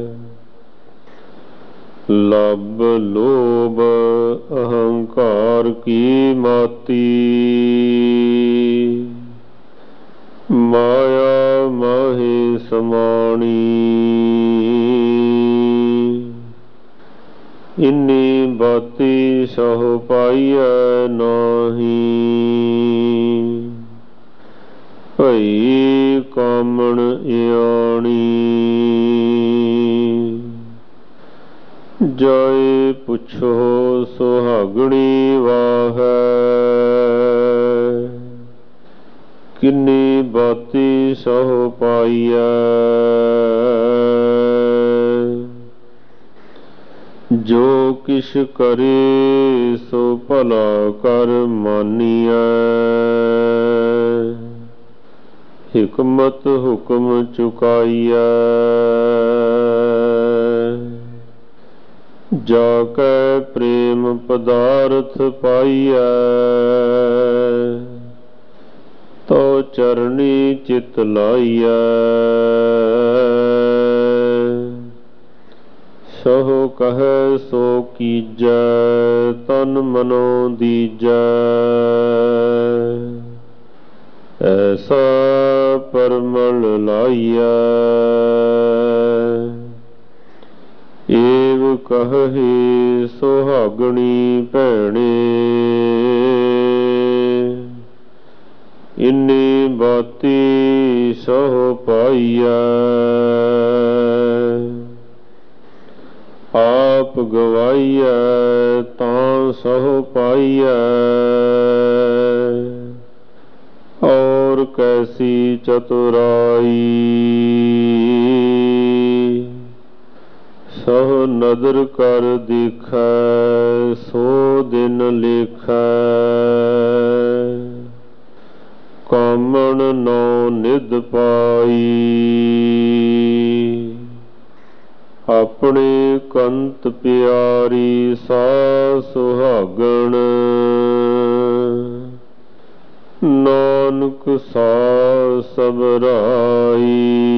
लब लोभ अहंकार की माती, माया माहे समाणी। इन्नी बाती सह पाइया नाही, भई कामण इयाणी। जाए पुछो सुहागणी वाहै, किन्नी बाती सह पाइया। जो किश करे सो भला कर मानिया, हिकमत हुक्म चुकाइया। जाकै प्रेम पदार्थ पाइया, तो चरणी चित लाइया। सहो कहे सो कीजै, तन मनो दीजै। ऐसा परमल लाइया, एव कहे सुहागणी भैणे। इन्नी बाती सह पाइया, आप गवाइया तां सह पाइया। और कैसी चतुराई, सह नदर कर दिखै सो दिन लिखै। कामण नौ निध पाई, अपने कंत प्यारी सा सुहागण। नानक सा सबराई,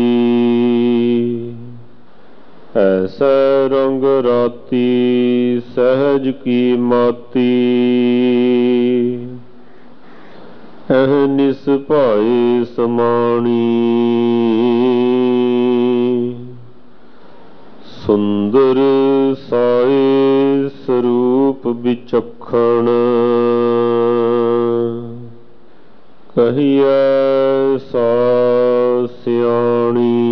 ऐसे रंग राती सहज की माती। अहनिस भाए समाणी, सुंदर साए स्वरूप विचक्षण। कहिए सा सियाणी,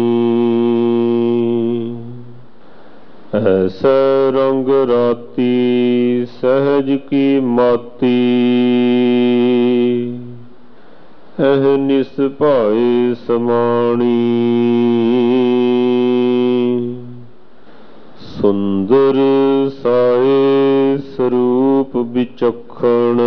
ऐसे रंग राती सहज की माती। अहनिस भाए समाणी, सुंदर साए स्वरूप विचक्षण।